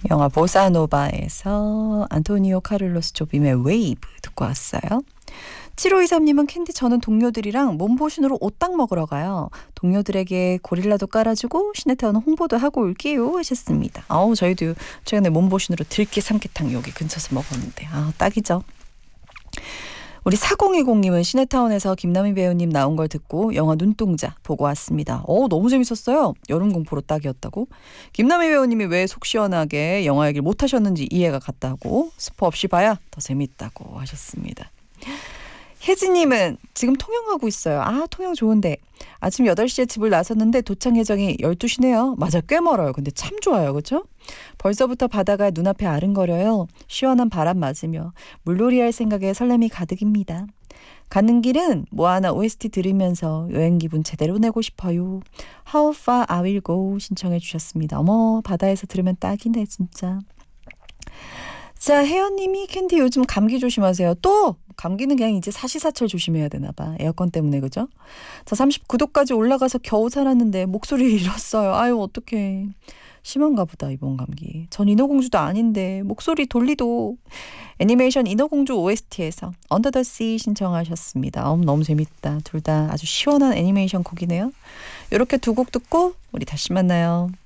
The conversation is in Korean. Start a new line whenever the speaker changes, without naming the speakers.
영화 보사노바에서 안토니오 카를로스 조빔의 웨이브 듣고 왔어요. 7523님은 캔디 저는 동료들이랑 몸보신으로 오딱 먹으러 가요. 동료들에게 고릴라도 깔아주고 시네타운 홍보도 하고 올게요 하셨습니다. 저희도 최근에 몸보신으로 들깨 삼계탕 여기 근처에서 먹었는데 딱이죠. 우리 4020님은 시네타운에서 김남희 배우님 나온 걸 듣고 영화 눈동자 보고 왔습니다. 너무 재밌었어요. 여름 공포로 딱이었다고. 김남희 배우님이 왜 속 시원하게 영화 얘기를 못하셨는지 이해가 갔다고. 스포 없이 봐야 더 재밌다고 하셨습니다. 혜진님은 지금 통영하고 있어요. 통영 좋은데 아침 8시에 집을 나섰는데 도착 예정이 12시네요. 맞아, 꽤 멀어요. 근데 참 좋아요. 그렇죠? 벌써부터 바다가 눈앞에 아른거려요. 시원한 바람 맞으며 물놀이 할 생각에 설렘이 가득입니다. 가는 길은 모아나 OST 들으면서 여행 기분 제대로 내고 싶어요. How far I will go 신청해 주셨습니다. 바다에서 들으면 딱이네 진짜. 자, 혜연님이 캔디 요즘 감기 조심하세요. 또 감기는 그냥 이제 사시사철 조심해야 되나 봐. 에어컨 때문에 그죠? 자, 39도까지 올라가서 겨우 살았는데 목소리 잃었어요. 아유 어떡해. 심한가 보다 이번 감기. 전 인어공주도 아닌데 목소리 돌리도. 애니메이션 인어공주 OST에서 Under the Sea 신청하셨습니다. 너무 재밌다. 둘 다 아주 시원한 애니메이션 곡이네요. 이렇게 두 곡 듣고 우리 다시 만나요.